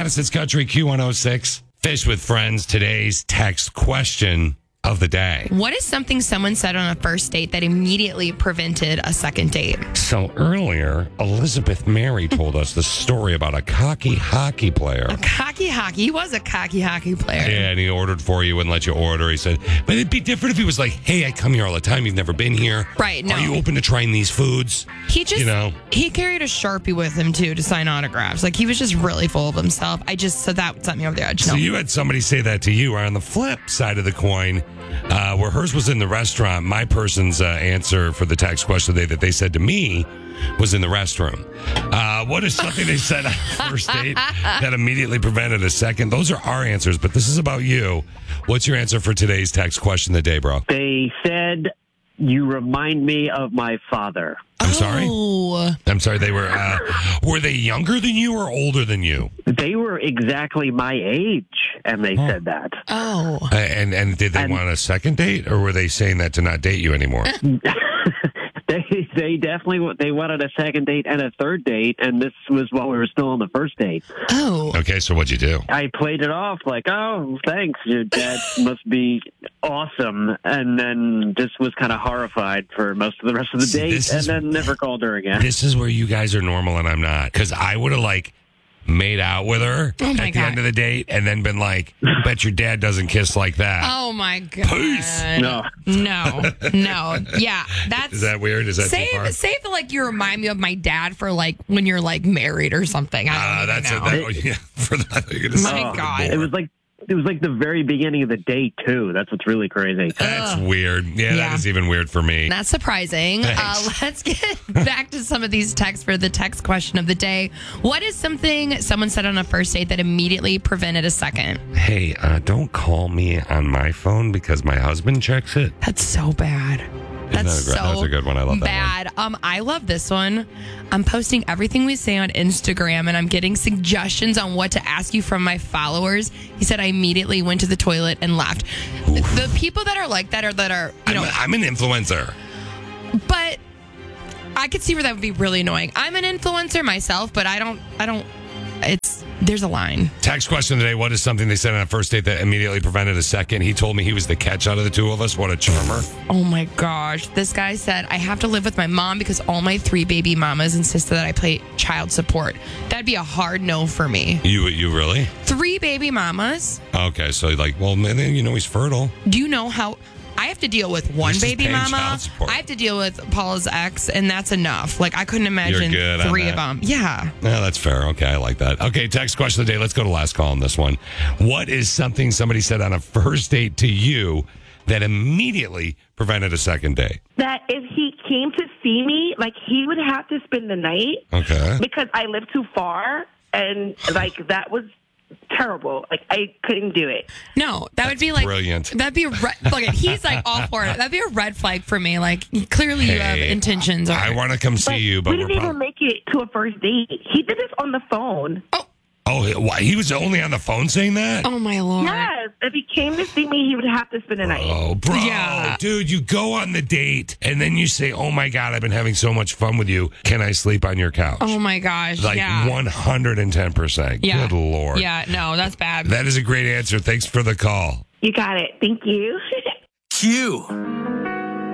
Madison's Country Q106. Fish with Friends. Today's text question of the day. What is something someone said on a first date that immediately prevented a second date? So earlier, Elizabeth Mary told us the story about a cocky hockey player. He was a cocky hockey player. Yeah, and he ordered for you, wouldn't let you order. He said, but it'd be different if he was like, hey, I come here all the time. You've never been here. Right, no. Are you open to trying these foods? He carried a Sharpie with him, too, to sign autographs. Like, he was just really full of himself. So that sent me over the edge. So you had somebody say that to you. On the flip side of the coin, where hers was in the restaurant, my person's answer for the text question today that they said to me was in the restroom. What is something they said on a first date that immediately prevented a second? Those are our answers, but this is about you. What's your answer for today's text question of the day, bro? They said, you remind me of my father. I'm sorry? Oh. I'm sorry, they were they younger than you or older than you? They were exactly my age, and they said that. Oh. And did they want a second date, or were they saying that to not date you anymore? They definitely wanted a second date and a third date, and this was while we were still on the first date. Oh. Okay, so what'd you do? I played it off like, oh, thanks, your dad must be awesome, and then just was kind of horrified for most of the rest of the date, and then never called her again. This is where you guys are normal and I'm not, because I would have made out with her at the end of the date and then been like, bet your dad doesn't kiss like that. Oh, my God. Peace. No. Yeah, that's... Is that weird? Is that too far? Say that, you remind me of my dad for, when you're, married or something. I don't know. For that, you're gonna say. My God. It was like the very beginning of the date, too. That's what's really crazy. That's weird. Yeah, that is even weird for me. That's surprising. Let's get back to some of these texts for the text question of the day. What is something someone said on a first date that immediately prevented a second? Hey, don't call me on my phone because my husband checks it. That's so bad. That's That's a good one. I love bad. that one. I love this one. I'm posting everything we say on Instagram, and I'm getting suggestions on what to ask you from my followers. He said I immediately went to the toilet and left. The people that are like that are I'm an influencer. But I could see where that would be really annoying. I'm an influencer myself, but I don't. There's a line. Text question today. What is something they said on a first date that immediately prevented a second? He told me he was the catch out of the two of us. What a charmer. Oh my gosh. This guy said, I have to live with my mom because all my 3 baby mamas insisted that I pay child support. That'd be a hard no for me. You really? 3 baby mamas? Okay, so he's fertile. Do you know how... I have to deal with one He's just baby paying mama. child support. I have to deal with Paula's ex, and that's enough. I couldn't imagine You're good 3 on of that. them. Yeah. Yeah, that's fair. Okay, I like that. Okay, text question of the day. Let's go to last call on this one. What is something somebody said on a first date to you that immediately prevented a second date? That if he came to see me, he would have to spend the night. Okay. Because I live too far, and that was terrible. I couldn't do it. No, that would be brilliant. That'd be a red. He's all for it. That'd be a red flag for me. Clearly you have intentions. I want to come see you, but we didn't even make it to a first date. He did this on the phone. Oh, he was only on the phone saying that? Oh my Lord. Yes. If he came to see me, he would have to spend the night. Oh, bro. Yeah. Dude, you go on the date and then you say, oh my God, I've been having so much fun with you. Can I sleep on your couch? Oh my gosh. 110%. Yeah. Good Lord. Yeah, no, that's bad. That is a great answer. Thanks for the call. You got it. Thank you. Q.